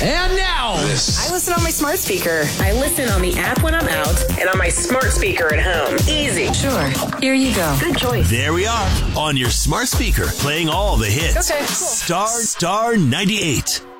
And now, I listen on my smart speaker. I listen on the app when I'm out and on my smart speaker at home. Easy. Sure. Here you go. Good choice. There we are on your smart speaker, playing all the hits. Okay, cool. Star 98.